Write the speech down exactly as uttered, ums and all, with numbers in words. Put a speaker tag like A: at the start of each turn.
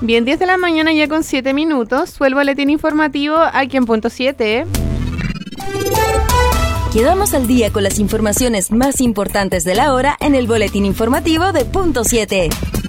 A: Bien, diez de la mañana ya con siete minutos. Fue el boletín informativo aquí en Punto siete.
B: Quedamos al día con las informaciones más importantes de la hora en el boletín informativo de Punto siete.